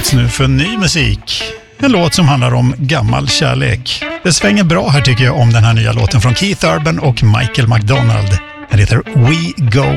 dags nu för ny musik. En låt som handlar om gammal kärlek. Det svänger bra här tycker jag om den här nya låten från Keith Urban och Michael McDonald. Den heter We Go